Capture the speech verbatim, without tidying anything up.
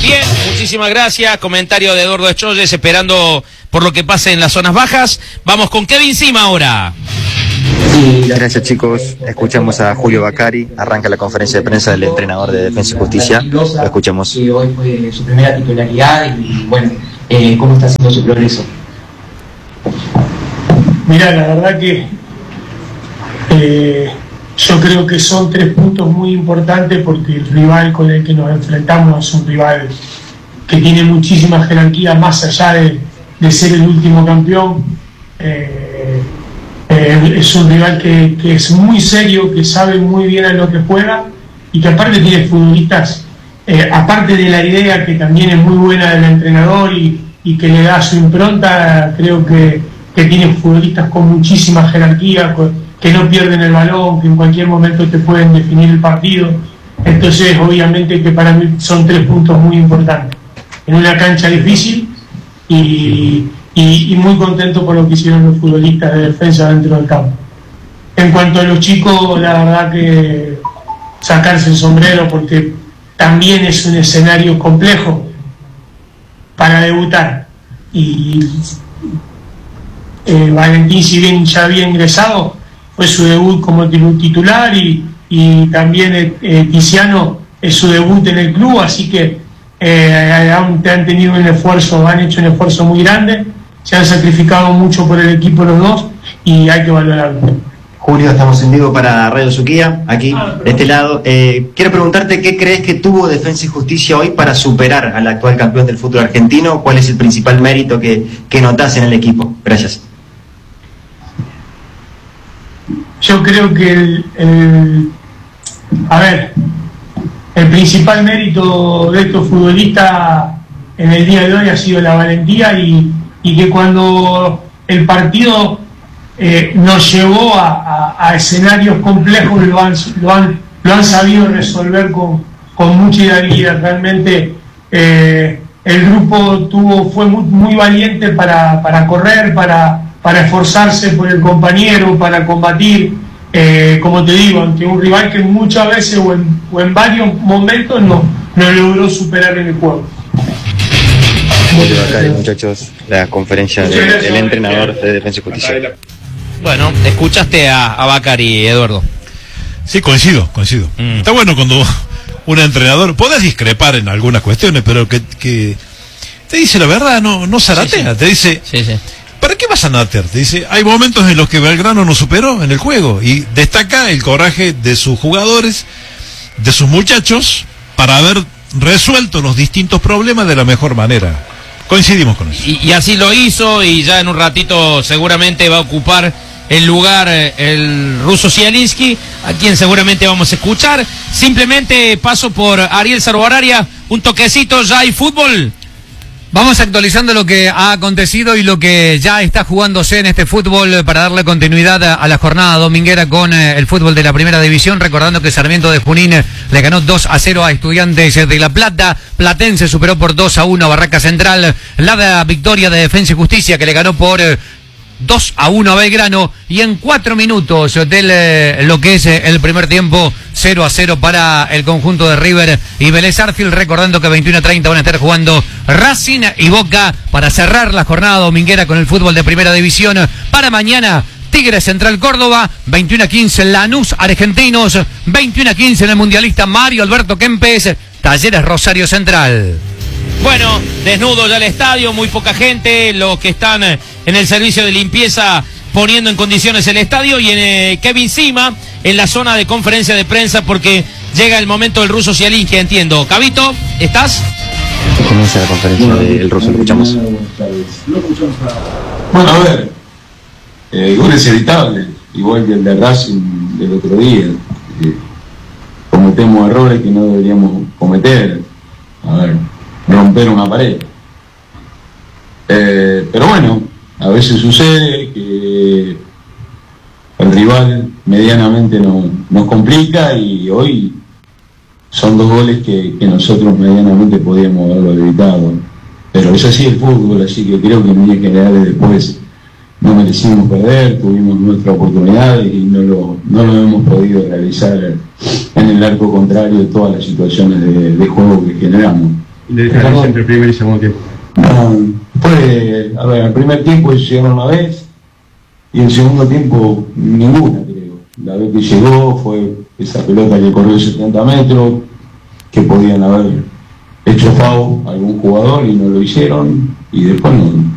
Bien, muchísimas gracias. Comentario de Eduardo Escholles, esperando por lo que pase en las zonas bajas. Vamos con Kevin Sima ahora. Gracias, chicos. Escuchamos a Julio Bacari. Arranca la conferencia de prensa del entrenador de Defensa y Justicia. Lo escuchamos. Que hoy fue su primera titularidad y bueno, eh, ¿cómo está haciendo su progreso? Mirá, la verdad que eh, yo creo que son tres puntos muy importantes porque el rival con el que nos enfrentamos es un rival que tiene muchísima jerarquía más allá de, de ser el último campeón. Eh, eh, es un rival que, que es muy serio, que sabe muy bien a lo que juega y que aparte tiene futbolistas, eh, aparte de la idea que también es muy buena del entrenador y, y que le da su impronta, creo que, que tiene futbolistas con muchísima jerarquía, con, que no pierden el balón, que en cualquier momento te pueden definir el partido. Entonces, obviamente que para mí son tres puntos muy importantes. En una cancha difícil y, y, y muy contento por lo que hicieron los futbolistas de defensa dentro del campo. En cuanto a los chicos, la verdad que sacarse el sombrero porque también es un escenario complejo para debutar. Y eh, Valentín, si bien ya había ingresado, fue su debut como titular y, y también eh, Tiziano es su debut en el club, así que eh, han, han tenido un esfuerzo, han hecho un esfuerzo muy grande, se han sacrificado mucho por el equipo los dos y hay que valorarlo. Julio, estamos en vivo para Radio Suquía, aquí, de este lado. Eh, quiero preguntarte qué crees que tuvo Defensa y Justicia hoy para superar al actual campeón del fútbol argentino. ¿Cuál es el principal mérito que, que notás en el equipo? Gracias. Yo creo que el, el, a ver, el principal mérito de estos futbolistas en el día de hoy ha sido la valentía y, y que cuando el partido eh, nos llevó a, a, a escenarios complejos lo han, lo han, lo han sabido resolver con, con mucha hidalguía. Realmente eh, el grupo tuvo, fue muy, muy valiente para, para correr, para para esforzarse por el compañero, para combatir, eh, como te digo, ante un rival que muchas veces o en, o en varios momentos no, no logró superar en el juego. Muchas gracias, muchachos. La conferencia de, del entrenador de Defensa y Justicia. Bueno, escuchaste a, a Bacari, Eduardo. Sí, coincido, coincido. Mm. Está bueno cuando un entrenador, podés discrepar en algunas cuestiones, pero que, que te dice la verdad, no, no zaratea, sí, sí. Te dice... Sí, sí. ¿Para qué vas a nater? Te dice, hay momentos en los que Belgrano nos superó en el juego y destaca el coraje de sus jugadores, de sus muchachos, para haber resuelto los distintos problemas de la mejor manera. Coincidimos con eso. Y, y así lo hizo y ya en un ratito seguramente va a ocupar el lugar el ruso Zielinski, a quien seguramente vamos a escuchar. Simplemente paso por Ariel Sarvararia, un toquecito, ya hay fútbol. Vamos actualizando lo que ha acontecido y lo que ya está jugándose en este fútbol para darle continuidad a la jornada dominguera con el fútbol de la primera división, recordando que Sarmiento de Junín le ganó dos a cero a Estudiantes de La Plata, Platense superó por dos a uno a Barraca Central, la victoria de Defensa y Justicia que le ganó por dos a uno a Belgrano y en cuatro minutos de lo que es el primer tiempo, cero a cero para el conjunto de River y Vélez Sarsfield, recordando que veintiuno a treinta van a estar jugando Racing y Boca para cerrar la jornada dominguera con el fútbol de primera división. Para mañana, Tigres Central Córdoba, veintiuno a quince Lanús Argentinos, veintiuno a quince en el mundialista Mario Alberto Kempes, Talleres Rosario Central. Bueno, desnudo ya el estadio, muy poca gente, los que están en el servicio de limpieza poniendo en condiciones el estadio y en eh, Kevin Sima en la zona de conferencia de prensa porque llega el momento del ruso Zielinski, entiendo. Cabito, ¿estás? Comienza la conferencia del ruso, lo escuchamos. Bueno, a ver, eh, gol es evitable, igual que el de Racing del otro día. Eh, cometemos errores que no deberíamos cometer. A ver, romper una pared. Eh, pero bueno, a veces sucede que el rival medianamente no, nos complica y hoy son dos goles que, que nosotros medianamente podíamos haberlo evitado. Pero es así el fútbol, así que creo que en líneas generales después no merecimos perder, tuvimos nuestra oportunidad y no lo, no lo hemos podido realizar en el arco contrario de todas las situaciones de, de juego que generamos. de diferencia entre el primer y segundo tiempo? No, pues, a ver, el primer tiempo llegaron una vez y el segundo tiempo ninguna, creo. La vez que llegó fue esa pelota que corrió setenta metros, que podían haber hecho foul a algún jugador y no lo hicieron, y después no,